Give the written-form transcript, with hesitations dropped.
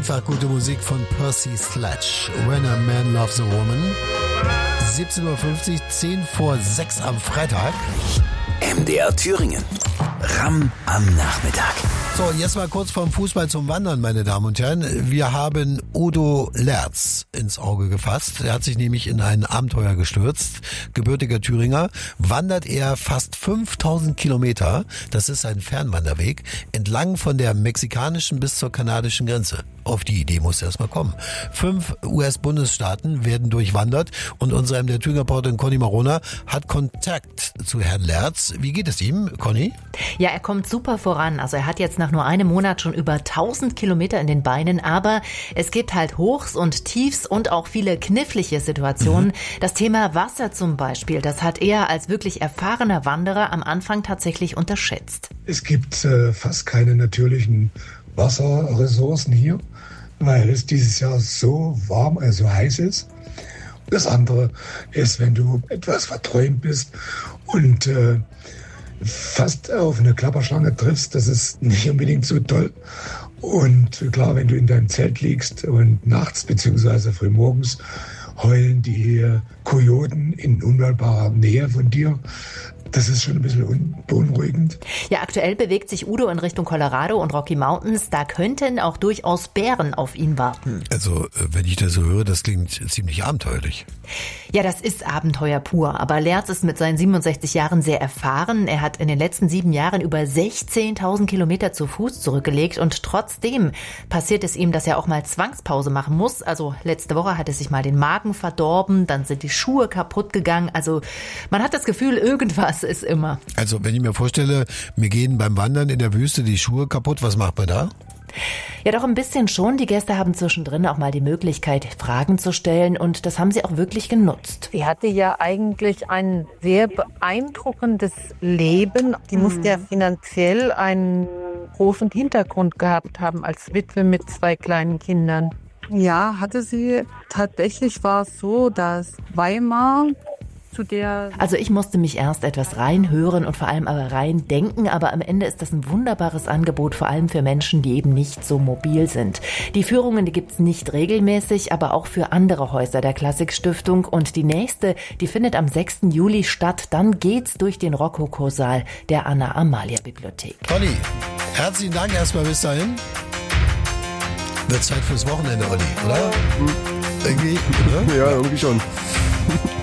Einfach gute Musik von Percy Sledge. When a Man Loves a Woman. 17.50 Uhr, 10 vor 6 am Freitag. MDR Thüringen. Ramm am Nachmittag. So, jetzt mal kurz vom Fußball zum Wandern, meine Damen und Herren. Wir haben Udo Lerz ins Auge gefasst. Er hat sich nämlich in ein Abenteuer gestürzt. Gebürtiger Thüringer. Wandert er fast 5000 Kilometer, das ist ein Fernwanderweg, entlang von der mexikanischen bis zur kanadischen Grenze. Auf die Idee muss er erst mal kommen. 5 US-Bundesstaaten werden durchwandert und unsere MDR Thüringen-Reporterin Conny Marona hat Kontakt zu Herrn Lerz. Wie geht es ihm, Conny? Ja, er kommt super voran. Also er hat jetzt nach nur einem Monat schon über 1000 Kilometer in den Beinen, aber es gibt halt Hochs und Tiefs und auch viele knifflige Situationen. Das Thema Wasser zum Beispiel, das hat er als wirklich erfahrener Wanderer am Anfang tatsächlich unterschätzt. Es gibt fast keine natürlichen Wasserressourcen hier, weil es dieses Jahr so warm, also heiß ist. Das andere ist, wenn du etwas verträumt bist und fast auf eine Klapperschlange triffst, das ist nicht unbedingt so toll. Und klar, wenn du in deinem Zelt liegst und nachts bzw. frühmorgens heulen die Kojoten in unmittelbarer Nähe von dir. Das ist schon ein bisschen beunruhigend. Ja, aktuell bewegt sich Udo in Richtung Colorado und Rocky Mountains. Da könnten auch durchaus Bären auf ihn warten. Also, wenn ich das so höre, das klingt ziemlich abenteuerlich. Ja, das ist Abenteuer pur. Aber Lerz ist mit seinen 67 Jahren sehr erfahren. Er hat in den letzten 7 Jahren über 16.000 Kilometer zu Fuß zurückgelegt. Und trotzdem passiert es ihm, dass er auch mal Zwangspause machen muss. Also letzte Woche hat er sich mal den Magen verdorben, dann sind die Schuhe kaputt gegangen. Also man hat das Gefühl, irgendwas ist immer. Also wenn ich mir vorstelle, mir gehen beim Wandern in der Wüste die Schuhe kaputt, was macht man da? Ja, doch ein bisschen schon. Die Gäste haben zwischendrin auch mal die Möglichkeit, Fragen zu stellen und das haben sie auch wirklich genutzt. Sie hatte ja eigentlich ein sehr beeindruckendes Leben. Die musste ja finanziell einen großen Hintergrund gehabt haben als Witwe mit 2 kleinen Kindern. Ja, hatte sie. Tatsächlich war es so, dass Weimar Also ich musste mich erst etwas reinhören und vor allem aber reindenken, aber am Ende ist das ein wunderbares Angebot, vor allem für Menschen, die eben nicht so mobil sind. Die Führungen, die gibt's nicht regelmäßig, aber auch für andere Häuser der Klassikstiftung und die nächste, die findet am 6. Juli statt. Dann geht's durch den Rokokosaal der Anna-Amalia-Bibliothek. Conny, herzlichen Dank erstmal bis dahin. Wird Zeit fürs Wochenende, Olli, oder? Irgendwie, oder? Ja, irgendwie schon.